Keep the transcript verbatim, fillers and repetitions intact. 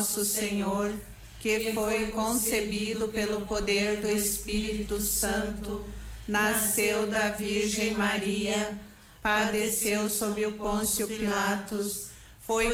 nosso Senhor, que foi concebido pelo poder do Espírito Santo, nasceu da Virgem Maria, padeceu sob o Pôncio Pilatos, foi